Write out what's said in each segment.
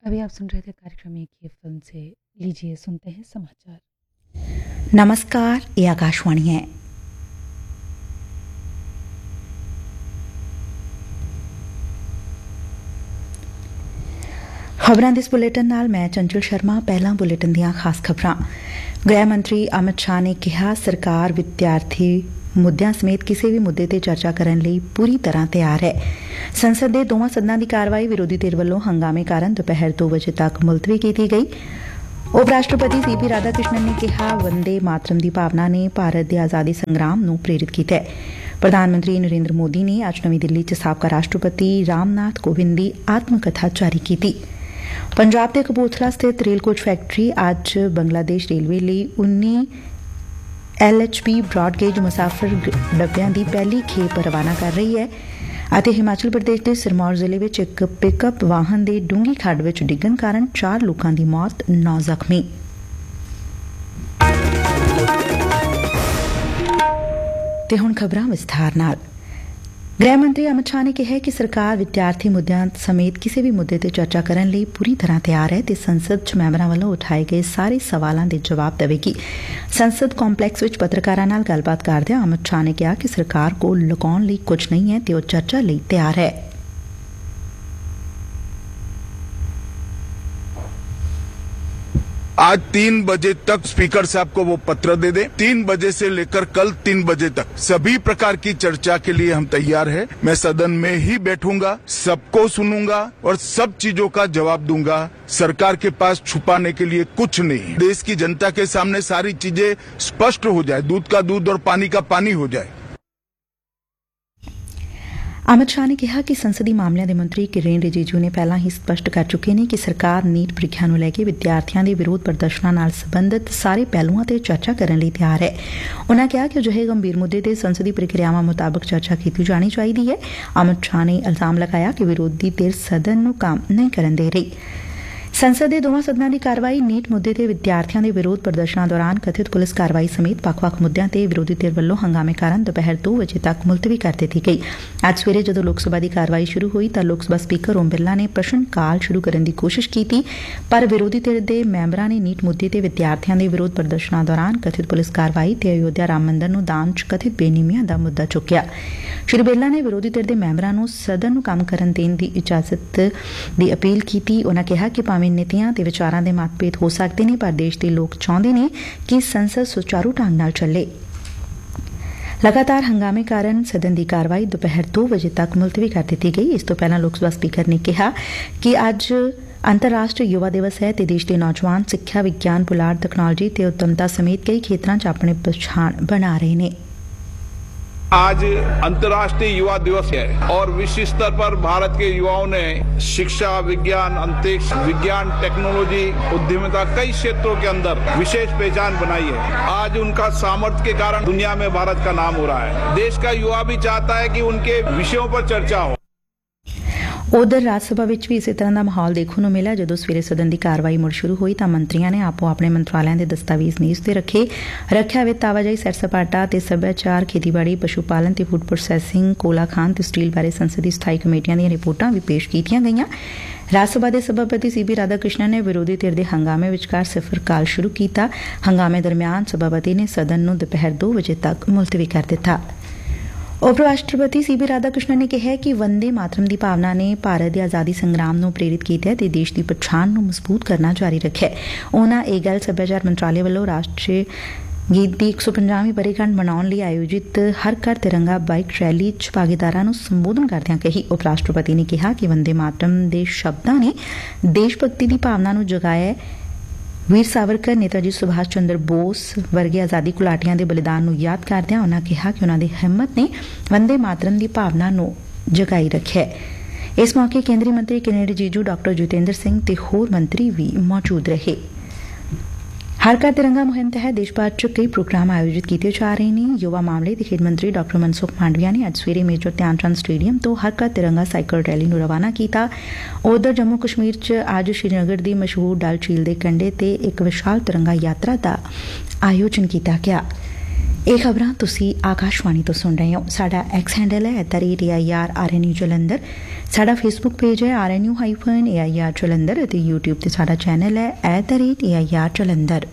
अभी आप सुन रहे थे कार्यक्रम एक ही फिल्म से। लीजिए सुनते हैं समाचार। नमस्कार, ये आकाशवाणी है। खबरां दिस बुलेटिन नाल मैं चंचल शर्मा। पहला बुलेटिन दियां खास खबरां। गृह मंत्री अमित शाह ने कहा, सरकार विद्यार्थी ਮੁੱਦਿਆਂ ਸਮੇਤ ਕਿਸੇ ਵੀ ਮੁੱਦੇ ਤੇ ਚਰਚਾ ਕਰਨ ਲਈ ਪੂਰੀ ਤਰ੍ਹਾਂ ਤਿਆਰ ਹੈ। ਸੰਸਦ ਦੇ ਦੋਵਾਂ ਸਦਨਾਂ ਦੀ ਕਾਰਵਾਈ ਵਿਰੋਧੀ ਧਿਰ ਵੱਲੋਂ ਹੰਗਾਮੇ ਕਾਰਨ ਦੁਪਹਿਰ 2 ਵਜੇ ਤੱਕ ਮੁਲਤਵੀ ਕੀਤੀ ਗਈ। ਉਪ ਰਾਸ਼ਟਰਪਤੀ ਸੀਪੀ ਰਾਧਾ ਕ੍ਰਿਸ਼ਨਨ ਨੇ ਕਿਹਾ, ਵੰਦੇ ਮਾਤਰਮ ਦੀ ਭਾਵਨਾ ਨੇ ਭਾਰਤ ਦੇ ਆਜ਼ਾਦੀ ਸੰਗਰਾਮ ਨੂੰ ਪ੍ਰੇਰਿਤ ਕੀਤਾ ਹੈ। ਪ੍ਰਧਾਨ ਮੰਤਰੀ ਨਰਿੰਦਰ ਮੋਦੀ ਨੇ ਅੱਜ ਨਵੀਂ ਦਿੱਲੀ 'ਚ ਸਾਬਕਾ ਰਾਸ਼ਟਰਪਤੀ ਰਾਮਨਾਥ ਕੋਵਿੰਦ ਦੀ ਆਤਮ ਕਥਾ ਜਾਰੀ ਕੀਤੀ। ਪੰਜਾਬ ਦੇ ਕਪੂਰਥਲਾ ਸਥਿਤ ਰੇਲ ਕੋਚ ਫੈਕਟਰੀ ਅੱਜ ਬੰਗਲਾਦੇਸ਼ ਰੇਲਵੇ ਲਈ 19 LHB ਬ੍ਰਾਡਗੇਜ ਮੁਸਾਫਰ ਡੱਬਿਆਂ ਦੀ ਪਹਿਲੀ ਖੇਪ ਰਵਾਨਾ ਕਰ ਰਹੀ ਹੈ ਅਤੇ ਹਿਮਾਚਲ ਪ੍ਰਦੇਸ਼ ਦੇ ਸਿਰਮੌਰ ਜ਼ਿਲ੍ਹੇ ਵਿੱਚ ਇੱਕ ਪਿਕਅਪ ਵਾਹਨ ਦੇ ਡੂੰਘੀ ਖੱਡ ਵਿੱਚ ਡਿੱਗਣ ਕਾਰਨ 4 ਲੋਕਾਂ ਦੀ ਮੌਤ, 9 ਜ਼ਖਮੀ। ਤੇ ਹੁਣ ਖਬਰਾਂ ਵਿਸਥਾਰ ਨਾਲ। ਗ੍ਰਹਿ ਮੰਤਰੀ ਅਮਿਤ ਸ਼ਾਹ ਨੇ ਕਿਹਾ ਕਿ ਸਰਕਾਰ ਵਿਦਿਆਰਥੀ ਮੁੱਦਿਆਂ ਸਮੇਤ ਕਿਸੇ ਵੀ ਮੁੱਦੇ ਤੇ ਚਰਚਾ ਕਰਨ ਲਈ ਪੂਰੀ ਤਰ੍ਹਾਂ ਤਿਆਰ ਹੈ ਤੇ ਸੰਸਦ 'ਚ ਮੈਂਬਰਾਂ ਵੱਲੋਂ ਉਠਾਏ ਗਏ ਸਾਰੇ ਸਵਾਲਾਂ ਦੇ ਜਵਾਬ ਦੇਵੇਗੀ। ਸੰਸਦ ਕੰਪਲੈਕਸ ਵਿੱਚ ਪੱਤਰਕਾਰਾਂ ਨਾਲ ਗੱਲਬਾਤ ਕਰਦਿਆਂ ਅਮਿਤ ਸ਼ਾਹ ਨੇ ਕਿਹਾ ਕਿ ਸਰਕਾਰ ਕੋਲ ਲੁਕਾਉਣ ਲਈ ਕੁਝ ਨਹੀਂ ਹੈ ਤੇ ਉਹ ਚਰਚਾ ਲਈ ਤਿਆਰ ਹੈ। आज 3 बजे तक स्पीकर साहब को वो पत्र दे दें। 3 बजे से लेकर कल 3 बजे तक सभी प्रकार की चर्चा के लिए हम तैयार हैं। मैं सदन में ही बैठूंगा, सबको सुनूंगा और सब चीजों का जवाब दूंगा। सरकार के पास छुपाने के लिए कुछ नहीं। देश की जनता के सामने सारी चीजें स्पष्ट हो जाए, दूध का दूध और पानी का पानी हो जाए। ਅਮਿਤ ਸ਼ਾਹ ਨੇ ਕਿਹਾ ਕਿ ਸੰਸਦੀ ਮਾਮਲਿਆਂ ਦੇ ਮੰਤਰੀ ਕਿਰੇਨ ਰਿਜੀਜੂ ਨੇ ਪਹਿਲਾਂ ਹੀ ਸਪਸ਼ਟ ਕਰ ਚੁੱਕੇ ਨੇ ਕਿ ਸਰਕਾਰ ਨੀਟ ਪ੍ਰੀਖਿਆ ਨੂੰ ਲੈ ਕੇ ਵਿਦਿਆਰਥੀਆਂ ਦੇ ਵਿਰੋਧ ਪ੍ਰਦਰਸ਼ਨਾਂ ਨਾਲ ਸੰਬੰਧਿਤ ਸਾਰੇ ਪਹਿਲੂਆਂ ਤੇ ਚਰਚਾ ਕਰਨ ਲਈ ਤਿਆਰ ਹੈ। ਉਨ੍ਹਾਂ ਕਿਹਾ ਕਿ ਅਜਿਹੇ ਗੰਭੀਰ ਮੁੱਦੇ ਤੇ ਸੰਸਦੀ ਪ੍ਰਕਿਰਿਆਵਾਂ ਮੁਤਾਬਕ ਚਰਚਾ ਕੀਤੀ ਜਾਣੀ ਚਾਹੀਦੀ ਹੈ। ਅਮਿਤ ਸ਼ਾਹ ਨੇ ਇਲਜ਼ਾਮ ਲਗਾਇਆ ਕਿ ਵਿਰੋਧੀ ਧਿਰ ਸਦਨ ਨੂੰ ਕੰਮ ਨਹੀਂ ਕਰਨ ਦੇ ਰਹੀ। ਸੰਸਦ ਦੇ ਦੋਵਾਂ ਸਦਨਾਂ ਦੀ ਕਾਰਵਾਈ ਨੀਟ ਮੁੱਦੇ ਤੇ ਵਿਦਿਆਰਥੀਆਂ ਦੇ ਵਿਰੋਧ ਪ੍ਰਦਰਸ਼ਨਾਂ ਦੌਰਾਨ ਕਥਿਤ ਪੁਲਿਸ ਕਾਰਵਾਈ ਸਮੇਤ ਵੱਖ-ਵੱਖ ਮੁੱਦਿਆਂ ਤੇ ਵਿਰੋਧੀ ਧਿਰ ਵੱਲੋਂ ਹੰਗਾਮੇ ਕਾਰਨ ਦੁਪਹਿਰ 2 ਵਜੇ ਤੱਕ ਮੁਲਤਵੀ ਕਰ ਦਿੱਤੀ ਗਈ। ਅੱਜ ਸਵੇਰੇ ਜਦੋਂ ਲੋਕ ਸਭਾ ਦੀ ਕਾਰਵਾਈ ਸ਼ੁਰੂ ਹੋਈ ਤਾਂ ਲੋਕ ਸਭਾ ਸਪੀਕਰ ਓਮ ਬਿਰਲਾ ਨੇ ਪ੍ਰਸ਼ਨ ਕਾਲ ਸ਼ੁਰੂ ਕਰਨ ਦੀ ਕੋਸ਼ਿਸ਼ ਕੀਤੀ, ਪਰ ਵਿਰੋਧੀ ਧਿਰ ਦੇ ਮੈਂਬਰਾਂ ਨੇ ਨੀਟ ਮੁੱਦੇ ਤੇ ਵਿਦਿਆਰਥੀਆਂ ਦੇ ਵਿਰੋਧ ਪ੍ਰਦਰਸ਼ਨਾਂ ਦੌਰਾਨ ਕਥਿਤ ਪੁਲਿਸ ਕਾਰਵਾਈ ਤੇ ਅਯੋਧਿਆ ਰਾਮ ਮੰਦਰ ਨੂੰ ਦਾਨ 'ਚ ਕਥਿਤ ਬੇਨਿਯਮੀਆਂ ਦਾ ਮੁੱਦਾ ਚੁੱਕਿਆ। ਸ਼੍ਰੀ ਬਿਰਲਾ ਨੇ ਵਿਰੋਧੀ ਧਿਰ ਦੇ ਮੈਂਬਰਾਂ ਨੂੰ ਸਦਨ ਨੂੰ ਕੰਮ ਕਰਨ ਦੇਣ ਦੀ ਇਜਾਜ਼ਤ ਦੀ ਅਪੀਲ ਕੀਤੀ। ਉਨ੍ਹਾਂ ਕਿਹਾ ਕਿ ਭਾਵੇਂ ਨੀਤੀਆਂ ਤੇ ਵਿਚਾਰਾਂ ਦੇ ਮਤਭੇਦ ਹੋ ਸਕਦੇ ਨੇ, ਪਰ ਦੇਸ਼ ਦੇ ਲੋਕ ਚਾਹੁੰਦੇ ਨੇ ਕਿ ਸੰਸਦ ਸੁਚਾਰੂ ਢੰਗ ਨਾਲ ਚੱਲੇ। ਲਗਾਤਾਰ ਹੰਗਾਮੇ ਕਾਰਨ ਸਦਨ ਦੀ ਕਾਰਵਾਈ ਦੁਪਹਿਰ 2 ਵਜੇ ਤੱਕ ਮੁਲਤਵੀ ਕਰ ਦਿੱਤੀ ਗਈ। ਇਸ ਤੋਂ ਪਹਿਲਾਂ ਲੋਕ ਸਭਾ ਸਪੀਕਰ ਨੇ ਕਿਹਾ ਕਿ ਅੱਜ ਅੰਤਰਰਾਸ਼ਟਰੀ ਯੁਵਾ ਦਿਵਸ ਹੈ ਤੇ ਦੇਸ਼ ਦੇ ਨੌਜਵਾਨ ਸਿੱਖਿਆ, ਵਿਗਿਆਨ, ਪੁਲਾੜ ਤਕਨਾਲੋਜੀ ਤੇ ਉੱਤਮਤਾ ਸਮੇਤ ਕਈ ਖੇਤਰਾਂ 'ਚ ਆਪਣੀ ਪਛਾਣ ਬਣਾ ਰਹੇ ਨੇ। आज अंतर्राष्ट्रीय युवा दिवस है और विश्व स्तर पर भारत के युवाओं ने शिक्षा, विज्ञान, अंतरिक्ष विज्ञान, टेक्नोलॉजी, उद्यमिता कई क्षेत्रों के अंदर विशेष पहचान बनाई है। आज उनका सामर्थ्य के कारण दुनिया में भारत का नाम हो रहा है। देश का युवा भी चाहता है कि उनके विषयों पर चर्चा हो। ਉਧਰ ਰਾਜ ਸਭਾ ਵਿੱਚ ਵੀ ਇਸੇ ਤਰ੍ਹਾਂ ਦਾ ਮਾਹੌਲ ਦੇਖਣ ਨੂੰ ਮਿਲਿਆ। ਜਦੋਂ ਸਵੇਰੇ ਸਦਨ ਦੀ ਕਾਰਵਾਈ ਮੁੜ ਸ਼ੁਰੂ ਹੋਈ ਤਾਂ ਮੰਤਰੀਆਂ ਨੇ ਆਪੋ ਆਪਣੇ ਮੰਤਰਾਲਿਆਂ ਦੇ ਦਸਤਾਵੇਜ਼ ਮੇਜ਼ ਤੇ ਰੱਖੇ। ਰੱਖਿਆ ਵਿੱਤ, ਆਵਾਜਾਈ, ਸੈਰ ਸਪਾਟਾ ਤੇ ਸੱਭਿਆਚਾਰ, ਖੇਤੀਬਾੜੀ, ਪਸ਼ੂ ਪਾਲਣ ਤੇ ਫੂਡ ਪ੍ਰੋਸੈਸਿੰਗ, ਕੋਲਾ ਖਾਨ ਤੇ ਸਟੀਲ ਬਾਰੇ ਸੰਸਦੀ ਸਥਾਈ ਕਮੇਟੀਆਂ ਦੀਆਂ ਰਿਪੋਰਟਾਂ ਵੀ ਪੇਸ਼ ਕੀਤੀਆਂ ਗਈਆਂ। ਰਾਜ ਸਭਾ ਦੇ ਸਭਾਪਤੀ ਸੀਪੀ ਰਾਧਾ ਕ੍ਰਿਸ਼ਨਨ ਨੇ ਵਿਰੋਧੀ ਧਿਰ ਦੇ ਹੰਗਾਮੇ ਵਿਚਕਾਰ ਸਿਫਰ ਕਾਲ ਸ਼ੁਰੂ ਕੀਤਾ। ਹੰਗਾਮੇ ਦਰਮਿਆਨ ਸਭਾਪਤੀ ਨੇ ਸਦਨ ਨੂੰ ਦੁਪਹਿਰ 2 ਵਜੇ ਤੱਕ ਮੁਲਤਵੀ ਕਰ ਦਿੱਤਾ। ਉਪ ਰਾਸ਼ਟਰਪਤੀ ਸੀਪੀ ਰਾਧਾ ਕ੍ਰਿਸ਼ਨਨ ਨੇ ਕਿਹਾ ਕਿ ਵੰਦੇ ਮਾਤਰਮ ਦੀ ਭਾਵਨਾ ਨੇ ਭਾਰਤ ਦੇ ਆਜ਼ਾਦੀ ਸੰਗਰਾਮ ਨੂੰ ਪ੍ਰੇਰਿਤ ਕੀਤਾ ਤੇ ਦੇਸ਼ ਦੀ ਪਛਾਣ ਨੂੰ ਮਜ਼ਬੂਤ ਕਰਨਾ ਜਾਰੀ ਰੱਖਿਆ। ਉਨ੍ਹਾਂ ਇਹ ਗੱਲ ਸੱਭਿਆਚਾਰ ਮੰਤਰਾਲੇ ਵੱਲੋਂ ਰਾਸ਼ਟਰੀ ਗੀਤ ਦੀ 150ਵੀਂ ਵਰ੍ਹੇਗੰਢ ਮਨਾਉਣ ਲਈ ਆਯੋਜਿਤ ਹਰ ਘਰ ਤਿਰੰਗਾ ਬਾਈਕ ਰੈਲੀ 'ਚ ਭਾਗੀਦਾਰਾਂ ਨੂੰ ਸੰਬੋਧਨ ਕਰਦਿਆਂ ਕਹੀ। ਉਪ ਰਾਸ਼ਟਰਪਤੀ ਨੇ ਕਿਹਾ ਕਿ ਵੰਦੇ ਮਾਤਰਮ ਦੇ ਸ਼ਬਦਾਂ ਨੇ ਦੇਸ਼ ਭਗਤੀ ਦੀ ਭਾਵਨਾ ਨੂੰ ਜਗਾਇਆ ਹੈ। ਵੀਰ ਸਾਵਰਕਰ, ਨੇਤਾ ਜੀ ਸੁਭਾਸ਼ ਚੰਦਰ ਬੋਸ ਵਰਗੇ ਆਜ਼ਾਦੀ ਘੁਲਾਟੀਆਂ ਦੇ ਬਲੀਦਾਨ ਨੂੰ ਯਾਦ ਕਰਦਿਆਂ ਉਨ੍ਹਾਂ ਕਿਹਾ ਕਿ ਉਨ੍ਹਾਂ ਦੀ ਹਿੰਮਤ ਨੇ ਵੰਦੇ ਮਾਤਰਮ ਦੀ ਭਾਵਨਾ ਨੂੰ ਜਗਾਈ ਰੱਖਿਆ। ਇਸ ਮੌਕੇ ਕੇਂਦਰੀ ਮੰਤਰੀ ਕਿਰੇਨ ਰਿਜੀਜੂ, ਡਾਕਟਰ ਜਤਿੰਦਰ ਸਿੰਘ ਤੇ ਹੋਰ ਮੰਤਰੀ ਵੀ ਮੌਜੂਦ ਰਹੇ। ਹਰ ਘਰ ਤਿਰੰਗਾ ਮੁਹਿੰਮ ਤਹਿਤ ਦੇਸ਼ ਭਰ 'ਚ ਕਈ ਪ੍ਰੋਗਰਾਮ ਆਯੋਜਿਤ ਕੀਤੇ ਜਾ ਰਹੇ ਨੇ। ਯੁਵਾ ਮਾਮਲੇ ਤੇ ਖੇਡ ਮੰਤਰੀ ਡਾਕਟਰ ਮਨਸੁਖ ਮਾਂਡਵੀਆ ਨੇ ਅੱਜ ਸਵੇਰੇ ਮੇਜਰ ਧਿਆਨ ਚੰਦ ਸਟੇਡੀਅਮ ਤੋਂ ਹਰ ਘਰ ਤਿਰੰਗਾ ਸਾਈਕਲ ਰੈਲੀ ਨੂੰ ਰਵਾਨਾ ਕੀਤਾ। ਉਧਰ ਜੰਮੂ ਕਸ਼ਮੀਰ 'ਚ ਅੱਜ ਸ਼੍ਰੀਨਗਰ ਦੀ ਮਸ਼ਹੂਰ ਡਲ ਝੀਲ ਦੇ ਕੰਢੇ ਤੇ ਇੱਕ ਵਿਸ਼ਾਲ ਤਿਰੰਗਾ ਯਾਤਰਾ ਦਾ ਆਯੋਜਨ ਕੀਤਾ ਗਿਆ। ਇਹ ਖਬਰਾਂ ਤੁਸੀਂ ਆਕਾਸ਼ਵਾਣੀ ਤੋਂ ਸੁਣ ਰਹੇ ਹੋ। ਸਾਡਾ ਐਕਸ ਹੈਂਡਲ ਹੈ @AIRRNU ਜਲੰਧਰ। ਸਾਡਾ ਫੇਸਬੁੱਕ ਪੇਜ ਹੈ RNU-AIR ਜਲੰਧਰ ਅਤੇ YouTube ਤੇ ਸਾਡਾ ਚੈਨਲ ਹੈ @AIR ਜਲੰਧਰ।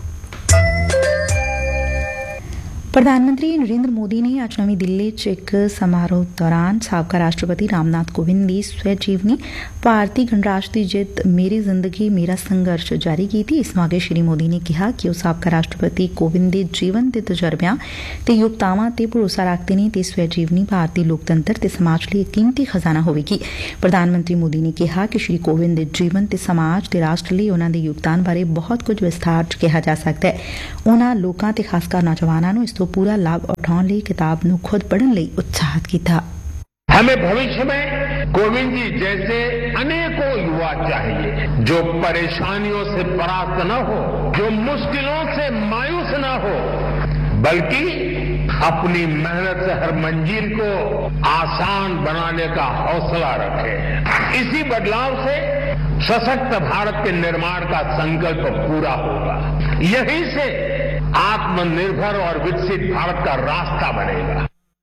ਪ੍ਰਧਾਨ ਮੰਤਰੀ ਨਰਿੰਦਰ ਮੋਦੀ ਨੇ ਅੱਜ ਨਵੀਂ ਦਿੱਲੀ 'ਚ ਇੱਕ ਸਮਾਰੋਹ ਦੌਰਾਨ ਸਾਬਕਾ ਰਾਸ਼ਟਰਪਤੀ ਰਾਮਨਾਥ ਕੋਵਿੰਦ ਦੀ ਸਵੈ ਜੀਵਨੀ ਭਾਰਤੀ ਗਣਰਾਜ ਦੀ ਜਿੱਤ ਮੇਰੀ ਜ਼ਿੰਦਗੀ ਮੇਰਾ ਸੰਘਰਸ਼ ਜਾਰੀ ਕੀਤੀ। ਇਸ ਮੌਕੇ ਸ਼੍ਰੀ ਮੋਦੀ ਨੇ ਕਿਹਾ ਕਿ ਉਹ ਸਾਬਕਾ ਰਾਸ਼ਟਰਪਤੀ ਕੋਵਿੰਦ ਦੇ ਜੀਵਨ ਦੇ ਤਜਰਬਿਆਂ ਤੇ ਯੋਗਤਾਵਾਂ ਤੇ ਭਰੋਸਾ ਰੱਖਦੇ ਨੇ ਤੇ ਸਵੈ ਜੀਵਨੀ ਭਾਰਤੀ ਲੋਕਤੰਤਰ ਤੇ ਸਮਾਜ ਲਈ ਇੱਕ ਕੀਮਤੀ ਖਜ਼ਾਨਾ ਹੋਵੇਗੀ। ਪ੍ਰਧਾਨ ਮੰਤਰੀ ਮੋਦੀ ਨੇ ਕਿਹਾ ਕਿ ਸ਼੍ਰੀ ਕੋਵਿੰਦ ਦੇ ਜੀਵਨ ਤੇ ਸਮਾਜ ਤੇ ਰਾਸ਼ਟਰ ਲਈ ਉਨ੍ਹਾਂ ਦੇ ਯੋਗਦਾਨ ਬਾਰੇ ਬਹੁਤ ਕੁਝ ਵਿਸਥਾਰ 'ਚ ਕਿਹਾ ਜਾ ਸਕਦਾ ਹੈ। ਉਨ੍ਹਾਂ ਲੋਕਾਂ ਤੇ ਖਾਸਕਰ ਨੌਜਵਾਨਾਂ ਨੂੰ ਇਸ ਤੋਂ पूरा लाभ उठाने लिए किताब ਨੂੰ खुद पढ़ने लिए उत्साहित किया। हमें भविष्य में कोविंद जी जैसे अनेकों युवा चाहिए जो परेशानियों से परास्त न हो, जो मुश्किलों से मायूस न हो, बल्कि अपनी मेहनत से हर मंजिल को आसान बनाने का हौसला रखे। इसी बदलाव से सशक्त भारत के निर्माण का संकल्प पूरा होगा। यहीं से आत्मनिर्भर और विकसित भारत का रास्ता बनेगा।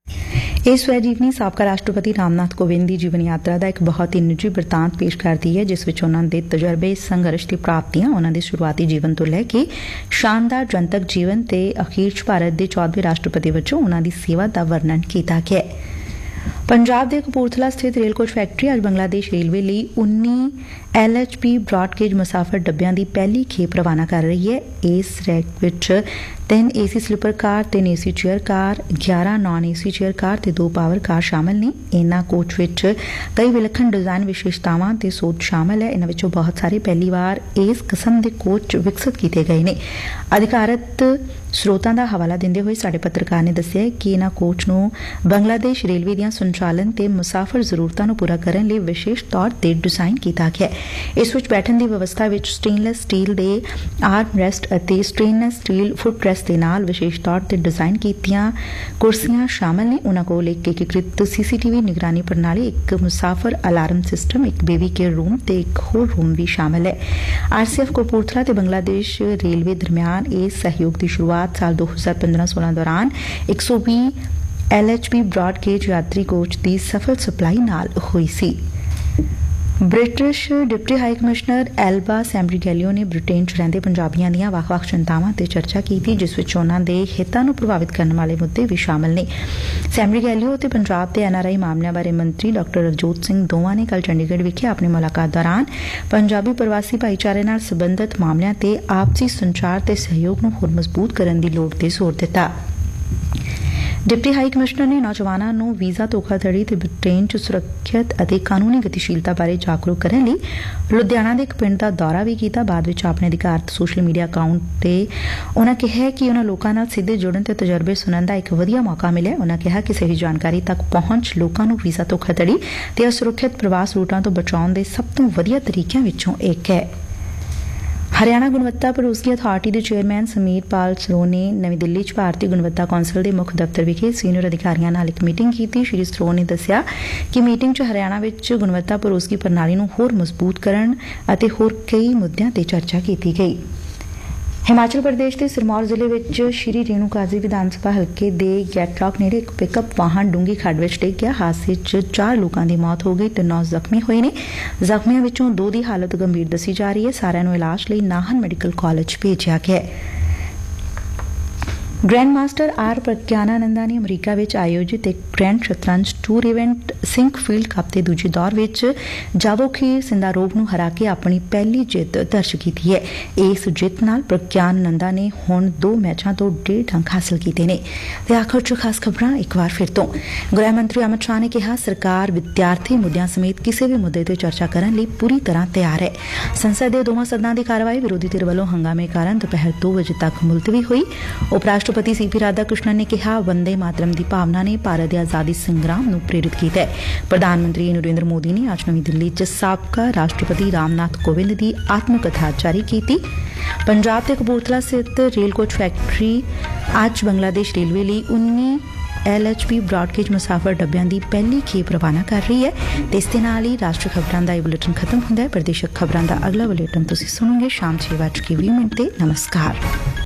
ਇਹ ਸਵੈ ਜੀਵਨੀ ਸਾਬਕਾ ਰਾਸ਼ਟਰਪਤੀ ਰਾਮਨਾਥ ਕੋਵਿੰਦ ਦੀ ਜੀਵਨ ਯਾਤਰਾ ਦਾ ਇੱਕ ਬਹੁਤ ਹੀ ਨਿੱਜੀ ਬਿਰਤਾਂਤ ਪੇਸ਼ ਕਰਦੀ ਹੈ, ਜਿਸ ਵਿੱਚ ਉਨ੍ਹਾਂ ਦੇ ਤਜਰਬੇ, ਸੰਘਰਸ਼ ਤੇ ਪ੍ਰਾਪਤੀਆਂ, ਉਨ੍ਹਾਂ ਦੇ ਸ਼ੁਰੂਆਤੀ ਜੀਵਨ ਤੋਂ ਲੈ ਕੇ ਸ਼ਾਨਦਾਰ ਜਨਤਕ ਜੀਵਨ ਤੇ ਅਖੀਰ 'ਚ ਭਾਰਤ ਦੇ 14ਵੇਂ ਰਾਸ਼ਟਰਪਤੀ ਵਜੋਂ ਉਨ੍ਹਾਂ ਦੀ ਸੇਵਾ ਦਾ ਵਰਣਨ ਕੀਤਾ ਗਿਆ ਹੈ। ਪੰਜਾਬ ਦੇ ਕਪੂਰਥਲਾ ਸਥਿਤ ਰੇਲ ਕੋਚ ਫੈਕਟਰੀ ਅੱਜ ਬੰਗਲਾਦੇਸ਼ ਰੇਲਵੇ ਲਈ 19 LHP ਬ੍ਰਾਡਗੇਜ ਮੁਸਾਫਰ ਡੱਬਿਆਂ ਦੀ ਪਹਿਲੀ ਖੇਪ ਰਵਾਨਾ ਕਰ ਰਹੀ ਹੈ। ਇਸ ਰੈਕ ਵਿੱਚ 3 AC ਸਲੀਪਰ ਕਾਰ, 3 AC chair car, 11 naan AC chair car ਤੇ 2 ਪਾਵਰ ਕਾਰ ਸ਼ਾਮਲ ਨੇ। ਇਨ੍ਹਾਂ ਕੋਚ ਵਿੱਚ ਕਈ ਵਿਲੱਖਣ ਡਿਜ਼ਾਈਨ ਵਿਸ਼ੇਸ਼ਤਾਵਾਂ ਤੇ ਸੋਧ ਸ਼ਾਮਲ ਹੈ। ਇਨ੍ਹਾਂ ਵਿੱਚੋਂ ਬਹੁਤ ਸਾਰੇ ਪਹਿਲੀ ਵਾਰ ਇਸ ਕਿਸਮ ਦੇ ਕੋਚ ਵਿਕਸਿਤ ਕੀਤੇ ਗਏ ਨੇ। ਅਧਿਕਾਰਤ ਸਰੋਤਾਂ ਦਾ ਹਵਾਲਾ ਦਿੰਦੇ ਹੋਏ ਸਾਡੇ ਪੱਤਰਕਾਰ ਨੇ ਦੱਸਿਆ ਕਿ ਇਨ੍ਹਾਂ ਕੋਚ ਨੂੰ ਬੰਗਲਾਦੇਸ਼ ਰੇਲਵੇ ਦੀਆਂ ਸੰਚਾਲਨ ਤੇ ਮੁਸਾਫਰ ਜ਼ਰੂਰਤਾਂ ਨੂੰ ਪੂਰਾ ਕਰਨ ਲਈ ਵਿਸ਼ੇਸ਼ ਤੌਰ ਤੇ ਡਿਜ਼ਾਈਨ ਕੀਤਾ ਗਿਆ ਹੈ। ਇਸ ਵਿੱਚ ਬੈਠਣ ਦੀ ਵਿਵਸਥਾ ਵਿੱਚ ਸਟੇਨਲੈਸ ਸਟੀਲ ਦੇ ਆਰਮ ਰੈਸਟ ਅਤੇ ਸਟੇਨਲੈਸ ਸਟੀਲ ਫੁੱਟ ਰੈਸਟ ਦੇ ਨਾਲ ਵਿਸ਼ੇਸ਼ ਤੌਰ ਤੇ ਡਿਜ਼ਾਈਨ ਕੀਤੀਆਂ ਕੁਰਸੀਆਂ ਸ਼ਾਮਲ ਨੇ। ਉਨ੍ਹਾਂ ਕੋਲ ਇੱਕ ਏਕੀਕ੍ਰਿਤ CCTV ਨਿਗਰਾਨੀ ਪ੍ਰਣਾਲੀ, ਇੱਕ ਮੁਸਾਫਰ ਅਲਾਰਮ ਸਿਸਟਮ, ਇੱਕ ਬੇਬੀ ਕੇਅਰ ਰੂਮ ਤੇ ਇੱਕ ਹੋਰ ਰੂਮ ਵੀ ਸ਼ਾਮਲ ਹੈ। RCF ਕਪੂਰਥਲਾ ਤੇ ਬੰਗਲਾਦੇਸ਼ ਰੇਲਵੇ ਦਰਮਿਆਨ ਇਸ ਸਹਿਯੋਗ ਦੀ ਸ਼ੁਰੂਆਤ ਸਾਲ 2015-16 ਦੌਰਾਨ 120 LHP ਬ੍ਰਾਡਗੇਜ ਯਾਤਰੀ ਕੋਚ ਦੀ ਸਫਲ ਸਪਲਾਈ ਨਾਲ ਹੋਈ ਸੀ। British deputy high commissioner Alba ਸੈਂਬਰੀਗੈਲੀਓ ਨੇ ਬ੍ਰਿਟੇਨ 'ਚ ਰਹਿੰਦੇ ਪੰਜਾਬੀਆਂ ਦੀਆਂ ਵੱਖ-ਵੱਖ ਚਿੰਤਾਵਾਂ ਤੇ ਚਰਚਾ ਕੀਤੀ, ਜਿਸ ਵਿੱਚ ਉਨ੍ਹਾਂ ਦੇ ਹਿੱਤਾਂ ਨੂੰ ਪ੍ਰਭਾਵਿਤ ਕਰਨ ਵਾਲੇ ਮੁੱਦੇ ਵੀ ਸ਼ਾਮਲ ਨੇ। ਸੈਂਬਰੀਗੈਲੀਓ ਤੇ ਪੰਜਾਬ ਦੇ NRI ਮਾਮਲਿਆਂ ਬਾਰੇ ਮੰਤਰੀ ਡਾਕਟਰ ਰਜੋਤ ਸਿੰਘ ਦੋਵਾਂ ਨੇ ਕੱਲ ਚੰਡੀਗੜ੍ਹ ਵਿਖੇ ਆਪਣੀ ਮੁਲਾਕਾਤ ਦੌਰਾਨ ਪੰਜਾਬੀ ਪ੍ਰਵਾਸੀ ਭਾਈਚਾਰੇ ਨਾਲ ਸਬੰਧਤ ਮਾਮਲਿਆਂ ਤੇ ਆਪਸੀ ਸੰਚਾਰ ਤੇ ਸਹਿਯੋਗ ਨੂੰ ਹੋਰ ਮਜ਼ਬੂਤ ਕਰਨ ਦੀ ਲੋੜ ਤੇ ਜ਼ੋਰ ਦਿੱਤਾ। ਡਿਪਟੀ ਹਾਈ ਕਮਿਸ਼ਨਰ ਨੇ ਨੌਜਵਾਨਾਂ ਨੂੰ ਵੀਜ਼ਾ ਧੋਖਾਧੜੀ ਤੇ ਬ੍ਰਿਟੇਨ 'ਚ ਸੁਰੱਖਿਅਤ ਅਤੇ ਕਾਨੂੰਨੀ ਗਤੀਸ਼ੀਲਤਾ ਬਾਰੇ ਜਾਗਰੂਕ ਕਰਨ ਲਈ ਲੁਧਿਆਣਾ ਦੇ ਇੱਕ ਪਿੰਡ ਦਾ ਦੌਰਾ ਵੀ ਕੀਤਾ। ਬਾਅਦ ਵਿੱਚ ਆਪਣੇ ਅਧਿਕਾਰਤ ਸੋਸ਼ਲ ਮੀਡੀਆ ਅਕਾਊਂਟ ਤੇ ਉਨ੍ਹਾਂ ਕਿਹਾ ਕਿ ਉਨ੍ਹਾਂ ਲੋਕਾਂ ਨਾਲ ਸਿੱਧੇ ਜੁੜਨ ਤੇ ਤਜਰਬੇ ਸੁਣਨ ਦਾ ਇੱਕ ਵਧੀਆ ਮੌਕਾ ਮਿਲਿਆ। ਉਨ੍ਹਾਂ ਕਿਹਾ ਕਿ ਸਹੀ ਜਾਣਕਾਰੀ ਤੱਕ ਪਹੁੰਚ ਲੋਕਾਂ ਨੂੰ ਵੀਜ਼ਾ ਧੋਖਾਧੜੀ ਤੇ ਅਸੁਰੱਖਿਅਤ ਪ੍ਰਵਾਸ ਰੂਟਾਂ ਤੋਂ ਬਚਾਉਣ ਦੇ ਸਭ ਤੋਂ ਵਧੀਆ ਤਰੀਕਿਆਂ ਵਿੱਚੋਂ ਇੱਕ ਹੈ। ਹਰਿਆਣਾ ਗੁਣਵੱਤਾ ਭਰੋਸਗੀ ਅਥਾਰਟੀ ਦੇ ਚੇਅਰਮੈਨ ਸਮੀਰ ਪਾਲ ਸਰੋਂ ਨੇ ਨਵੀਂ ਦਿੱਲੀ 'ਚ ਭਾਰਤੀ ਗੁਣਵੱਤਾ ਕੌਂਸਲ ਦੇ ਮੁੱਖ ਦਫ਼ਤਰ ਵਿਖੇ ਸੀਨੀਅਰ ਅਧਿਕਾਰੀਆਂ ਨਾਲ ਇੱਕ ਮੀਟਿੰਗ ਕੀਤੀ। ਸ਼੍ਰੀ ਸਰੋਂ ਨੇ ਦੱਸਿਆ ਕਿ ਮੀਟਿੰਗ 'ਚ ਹਰਿਆਣਾ ਵਿੱਚ ਗੁਣਵੱਤਾ ਭਰੋਸਗੀ ਪ੍ਰਣਾਲੀ ਨੂੰ ਹੋਰ ਮਜ਼ਬੂਤ ਕਰਨ ਅਤੇ ਹੋਰ ਕਈ ਮੁੱਦਿਆਂ ਤੇ ਚਰਚਾ ਕੀਤੀ ਗਈ। ਹਿਮਾਚਲ ਪ੍ਰਦੇਸ਼ ਦੇ ਸਿਰਮੌਰ ਜ਼ਿਲ੍ਹੇ ਵਿੱਚ ਸ਼੍ਰੀ ਰੇਣੂਕਾਜੀ ਵਿਧਾਨ ਸਭਾ ਹਲਕੇ ਦੇ ਗੈਟਲੌਕ ਨੇੜੇ ਇੱਕ ਪਿਕਅਪ ਵਾਹਨ ਡੂੰਘੀ ਖੱਡ ਵਿੱਚ ਡਿੱਗ ਗਿਆ। ਹਾਦਸੇ 'ਚ 4 ਲੋਕਾਂ ਦੀ ਮੌਤ ਹੋ ਗਈ ਤੇ 9 ਜ਼ਖਮੀ ਹੋਏ ਨੇ। ਜ਼ਖਮੀਆਂ ਵਿੱਚੋਂ 2 ਦੀ ਹਾਲਤ ਗੰਭੀਰ ਦੱਸੀ ਜਾ ਰਹੀ ਹੈ। ਸਾਰਿਆਂ ਨੂੰ ਇਲਾਜ ਲਈ ਨਾਹਨ ਮੈਡੀਕਲ ਕਾਲਜ ਭੇਜਿਆ ਗਿਆ ਹੈ। ਗ੍ਰੈਂਡ ਮਾਸਟਰ ਆਰ ਪ੍ਰਗਿਆਨਾਨੰਦਾ ਨੇ ਅਮਰੀਕਾ ਵਿੱਚ ਆਯੋਜਿਤ ਇੱਕ ਗ੍ਰੈਂਡ ਸ਼ਤਰੰਜ ਟੂਰ ਇਵੈਂਟ ਸਿੰਕਫੀਲਡ ਕੱਪ ਦੇ ਦੂਜੇ ਦੌਰ ਵਿੱਚ ਜਾਵੋਖੀਰ ਸਿੰਦਾਰੋਵ ਨੂੰ ਹਰਾ ਕੇ ਆਪਣੀ ਪਹਿਲੀ ਜਿੱਤ ਦਰਜ ਕੀਤੀ ਹੈ। ਇਸ ਜਿੱਤ ਨਾਲ ਪ੍ਰਗਿਆਨਾਨੰਦਾ ਨੇ ਹੁਣ 2 ਮੈਚਾਂ ਤੋਂ 1.5 ਅੰਕ ਹਾਸਲ ਕੀਤੇ ਨੇ। ਤੇ ਆਖਰ 'ਚ ਖਾਸ ਖਬਰਾਂ ਇੱਕ ਵਾਰ ਫਿਰ ਤੋਂ। ਗ੍ਰਹਿ ਮੰਤਰੀ ਅਮਿਤ ਸ਼ਾਹ ਨੇ ਕਿਹਾ, ਸਰਕਾਰ ਵਿਦਿਆਰਥੀ ਮੁੱਦਿਆਂ ਸਮੇਤ ਕਿਸੇ ਵੀ ਮੁੱਦੇ ਤੇ ਚਰਚਾ ਕਰਨ ਲਈ ਪੂਰੀ ਤਰ੍ਹਾਂ ਤਿਆਰ ਹੈ। ਸੰਸਦ ਦੇ ਦੋਵਾਂ ਸਦਨਾਂ ਦੀ ਕਾਰਵਾਈ ਵਿਰੋਧੀ ਧਿਰ ਵੱਲੋਂ ਹੰਗਾਮੇ ਕਾਰਨ ਦੁਪਹਿਰ 2 ਵਜੇ ਤੱਕ ਮੁਲਤਵੀ ਹੋਈ। ਉਪ ਰਾਸ਼ਟਰਪਤੀ CP ਰਾਧਾ ਕ੍ਰਿਸ਼ਨਨ ਨੇ ਕਿਹਾ, ਵੰਦੇ ਮਾਤਰਮ ਦੀ ਭਾਵਨਾ ਨੇ ਭਾਰਤ ਦੇ ਆਜ਼ਾਦੀ ਸੰਗਰਾਮ ਨੂੰ ਪ੍ਰੇਰਿਤ ਕੀਤਾ ਹੈ। ਪ੍ਰਧਾਨ ਮੰਤਰੀ ਨਰਿੰਦਰ ਮੋਦੀ ਨੇ ਅੱਜ ਨਵੀਂ ਦਿੱਲੀ 'ਚ ਸਾਬਕਾ ਰਾਸ਼ਟਰਪਤੀ ਰਾਮਨਾਥ ਕੋਵਿੰਦ ਦੀ ਆਤਮ ਕਥਾ ਜਾਰੀ ਕੀਤੀ। ਪੰਜਾਬ ਤੇ ਕਪੂਰਥਲਾ ਸਥਿਤ ਰੇਲ ਕੋਚ ਫੈਕਟਰੀ ਅੱਜ ਬੰਗਲਾਦੇਸ਼ ਰੇਲਵੇ ਲਈ 19 LHP ਬ੍ਰਾਡਗੇਜ ਮੁਸਾਫਰ ਡੱਬਿਆਂ ਦੀ ਪਹਿਲੀ ਖੇਪ ਰਵਾਨਾ ਕਰ ਰਹੀ ਹੈ। ਤੇ ਇਸ ਦੇ ਨਾਲ ਹੀ ਰਾਸ਼ਟਰੀ ਖਬਰਾਂ ਦਾ ਇਹ ਬੁਲੇਟਿਨ ਖਤਮ ਹੁੰਦਾ ਹੈ। ਪ੍ਰਦੇਸ਼ਕ ਖਬਰਾਂ ਦਾ ਅਗਲਾ ਬੁਲੇਟਿਨ ਤੁਸੀਂ ਸੁਣੋਗੇ ਸ਼ਾਮ 6:20 ਤੇ। ਨਮਸਕਾਰ।